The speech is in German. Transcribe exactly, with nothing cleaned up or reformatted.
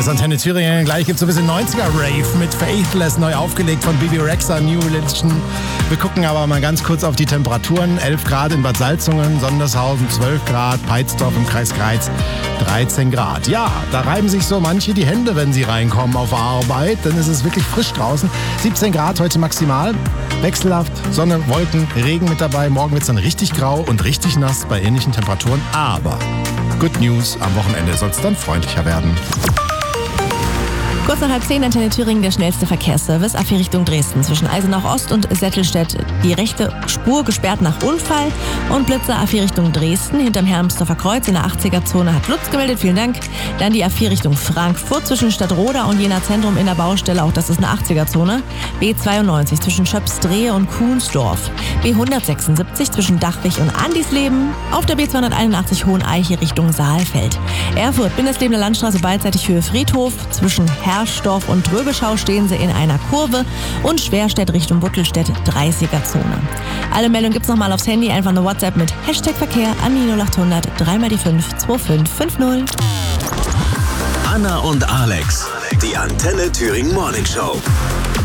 ist Antenne Thüringen. Gleich gibt es ein bisschen neunziger-Rave mit Faithless, neu aufgelegt von Bibi Rexha, New Religion. Wir gucken aber mal ganz kurz auf die Temperaturen. elf Grad in Bad Salzungen, Sondershausen zwölf Grad, Peitzdorf im Kreis Greiz dreizehn Grad. Ja, da reiben sich so manche die Hände, wenn sie reinkommen auf Arbeit. Dann ist es wirklich frisch draußen. siebzehn Grad heute maximal. Wechselhaft, Sonne, Wolken, Regen mit dabei. Morgen wird es dann richtig grau und richtig nass bei ähnlichen Temperaturen. Aber Good News, am Wochenende soll es dann freundlicher werden. Kurz nach halb zehn, Antenne Thüringen, der schnellste Verkehrsservice. A vier Richtung Dresden. Zwischen Eisenach Ost und Settelstedt die rechte Spur gesperrt nach Unfall. Und Blitzer A vier Richtung Dresden. Hinterm Hermsdorfer Kreuz in der achtziger-Zone hat Lutz gemeldet. Vielen Dank. Dann die A vier Richtung Frankfurt zwischen Stadtroda und Jena Zentrum in der Baustelle. Auch das ist eine achtziger-Zone. B zweiundneunzig zwischen Schöpsdrehe und Kuhnsdorf. B hundertsechsundsiebzig zwischen Dachwig und Andisleben. Auf der B zweihunderteinundachtzig Hoheneiche Richtung Saalfeld. Erfurt, Bindeslebener Landstraße beidseitig Höhe Friedhof. Zwischen Herrsdorf und Dröbeschau stehen sie in einer Kurve und Schwerstedt Richtung Buttelstedt dreißiger-Zone. Alle Meldungen gibt's nochmal aufs Handy, einfach eine WhatsApp mit Hashtag Verkehr an die null acht hundert drei mal die fünf zwei fünf fünf null. Anna und Alex, die Antenne Thüringen Morning Show.